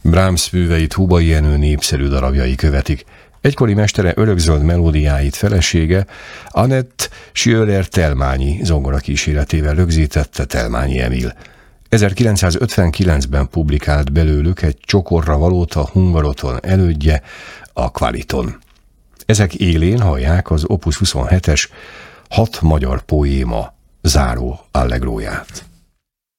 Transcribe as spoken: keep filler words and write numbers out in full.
Brahms műveit Hubai Jenő népszerű darabjai követik. Egykori mestere örökzöld melódiáit felesége Annette Schöler-Telmányi zongorakíséretével rögzítette Telmányi Emil. ezerkilencszázötvenkilencben publikált belőlük egy csokorra valót a Hungaroton elődje, a Qualiton. Ezek élén hallják az Opus huszonhetes Hat magyar poéma záró allegróját.